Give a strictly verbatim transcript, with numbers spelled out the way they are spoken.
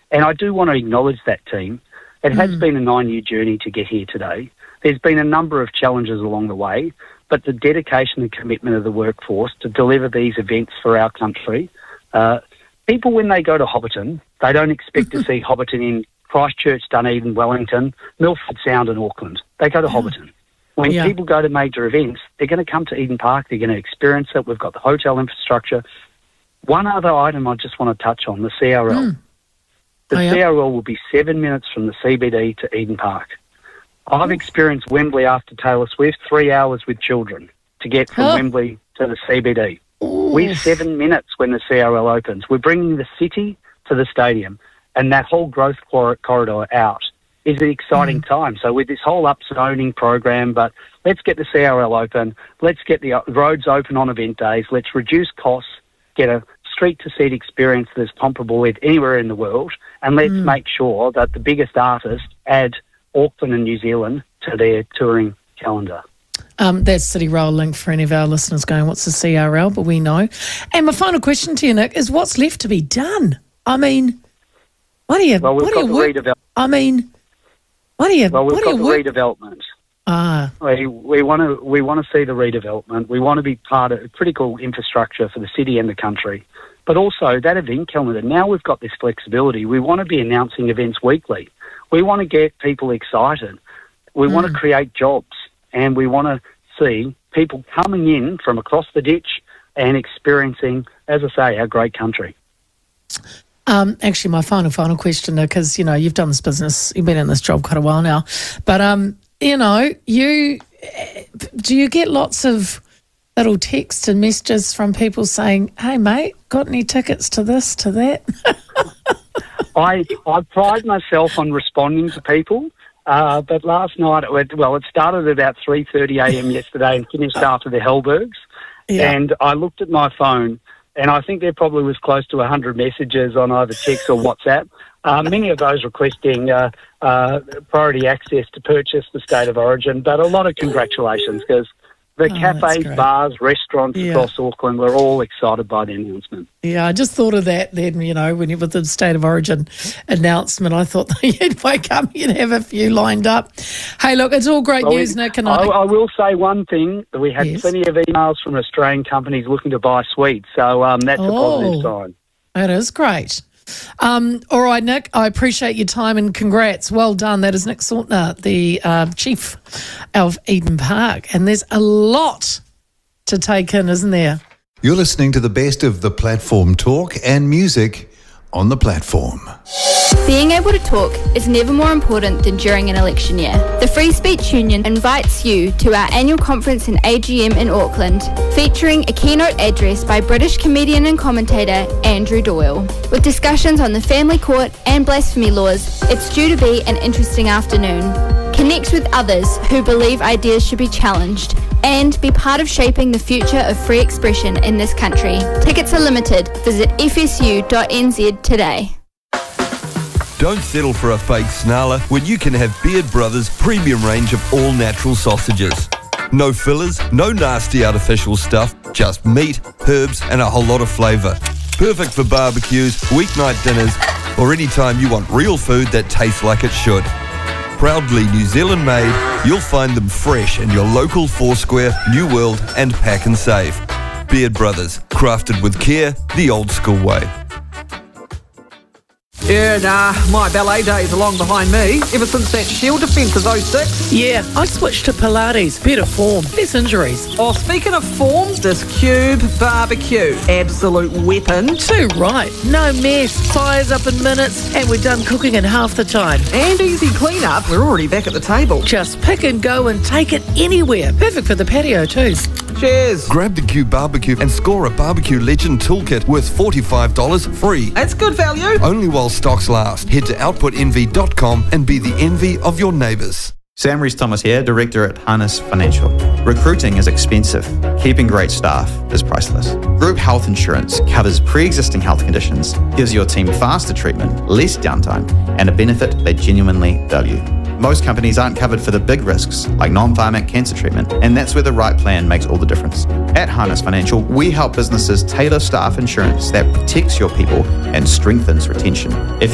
And I do want to acknowledge that team. It mm. has been a nine-year journey to get here today. There's been a number of challenges along the way, but the dedication and commitment of the workforce to deliver these events for our country. Uh, people, when they go to Hobbiton, they don't expect to see Hobbiton in Christchurch, Dunedin, Wellington, Milford Sound and Auckland. They go to yeah. Hobbiton. When yeah. people go to major events, they're going to come to Eden Park, they're going to experience it. We've got the hotel infrastructure. One other item I just want to touch on, the C R L. Mm. The oh, yeah. C R L will be seven minutes from the C B D to Eden Park. I've experienced Wembley after Taylor Swift, three hours with children to get from oh. Wembley to the C B D. Ooh. We're seven minutes when the C R L opens. We're bringing the city to the stadium, and that whole growth cor- corridor out is an exciting mm. time. So with this whole upzoning program, but let's get the C R L open, let's get the roads open on event days, let's reduce costs, get a street-to-seat experience that's comparable with anywhere in the world, and let's mm. make sure that the biggest artists add Auckland and New Zealand to their touring calendar. Um, that's City Rail Link for any of our listeners going, what's the C R L? But we know. And my final question to you, Nick, is what's left to be done? I mean, what do you... Well, we've what got do you the work, redevelopment. I mean, what do you... Well, we've what got do you the work, redevelopment. Ah. We we want to we want to see the redevelopment. We want to be part of critical infrastructure for the city and the country. But also that event calendar, now we've got this flexibility. We want to be announcing events weekly. We want to get people excited. We mm. want to create jobs, and we want to see people coming in from across the ditch and experiencing, as I say, our great country. Um, actually, my final, final question, because, you know, you've done this business, you've been in this job quite a while now, but, um, you know, you do you get lots of little texts and messages from people saying, hey, mate, got any tickets to this, to that? I I pride myself on responding to people, uh, but last night, it went, well, it started at about three thirty a.m. yesterday and finished after the Hellbergs, yeah. and I looked at my phone, and I think there probably was close to one hundred messages on either text or WhatsApp, uh, many of those requesting uh, uh, priority access to purchase the State of Origin, but a lot of congratulations, because the oh, cafes, bars, restaurants yeah. across Auckland were all excited by the announcement. Yeah, I just thought of that then, you know, when you with the State of Origin announcement, I thought you'd wake up, you'd have a few lined up. Hey, look, it's all great well, news, Nick. And I, I, I will say one thing, that we had yes. plenty of emails from Australian companies looking to buy suites, so um, that's oh, a positive sign. That is great. Um, all right, Nick, I appreciate your time and congrats. Well done. That is Nick Saltner, the uh, Chief of Eden Park. And there's a lot to take in, isn't there? You're listening to the best of the platform talk and music on the platform. Being able to talk is never more important than during an election year. The Free Speech Union invites you to our annual conference and A G M in Auckland, featuring a keynote address by British comedian and commentator Andrew Doyle. With discussions on the family court and blasphemy laws, it's due to be an interesting afternoon. Connect with others who believe ideas should be challenged and be part of shaping the future of free expression in this country. Tickets are limited. Visit f s u dot n z today. Don't settle for a fake snarler when you can have Beard Brothers' premium range of all-natural sausages. No fillers, no nasty artificial stuff, just meat, herbs and a whole lot of flavour. Perfect for barbecues, weeknight dinners, or any time you want real food that tastes like it should. Proudly New Zealand made, you'll find them fresh in your local Foursquare, New World and Pack and Save. Beard Brothers, crafted with care, the old school way. Yeah, nah, my ballet days are long behind me. Ever since that Shield defence of oh six. Yeah, I switched to Pilates. Better form, less injuries. Oh, speaking of form, this Cube barbecue. Absolute weapon. Too right. No mess. Fires up in minutes, and we're done cooking in half the time. And easy clean-up. We're already back at the table. Just pick and go and take it anywhere. Perfect for the patio too. Cheers. Grab the Cube barbecue and score a Barbecue Legend toolkit worth forty-five dollars free. That's good value. Only while stocks last. Head to output envy dot com and be the envy of your neighbours. Sam Rees-Thomas here, Director at Harness Financial. Recruiting is expensive. Keeping great staff is priceless. Group health insurance covers pre-existing health conditions, gives your team faster treatment, less downtime, and a benefit they genuinely value. Most companies aren't covered for the big risks, like non-pharmac cancer treatment, and that's where the right plan makes all the difference. At Harness Financial, we help businesses tailor staff insurance that protects your people and strengthens retention. If